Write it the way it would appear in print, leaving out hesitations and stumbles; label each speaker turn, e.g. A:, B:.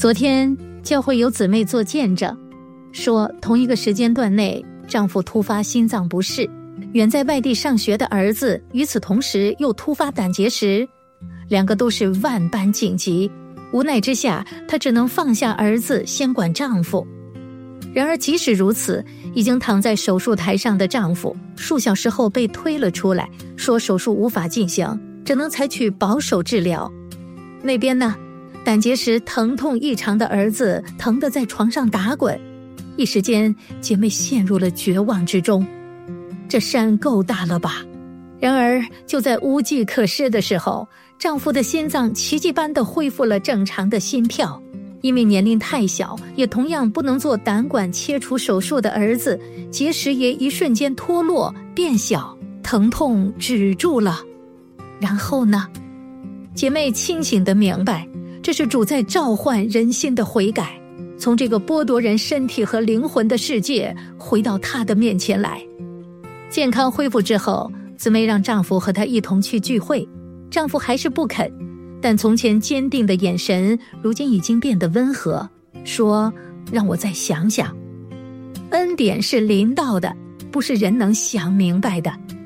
A: 昨天教会有姊妹做见证，说同一个时间段内，丈夫突发心脏不适，远在外地上学的儿子与此同时又突发胆结石，两个都是万般紧急，无奈之下，她只能放下儿子先管丈夫。然而即使如此，已经躺在手术台上的丈夫数小时后被推了出来，说手术无法进行，只能采取保守治疗。那边呢，胆结石疼痛异常的儿子疼得在床上打滚，一时间姐妹陷入了绝望之中。这山够大了吧？然而就在无计可施的时候，丈夫的心脏奇迹般地恢复了正常的心跳。因为年龄太小，也同样不能做胆管切除手术的儿子，结石也一瞬间脱落变小，疼痛止住了。然后呢？姐妹清醒地明白，这是主在召唤人心的悔改，从这个剥夺人身体和灵魂的世界回到他的面前来。健康恢复之后，姊妹让丈夫和她一同去聚会，丈夫还是不肯，但从前坚定的眼神如今已经变得温和，说让我再想想。恩典是临到的，不是人能想明白的。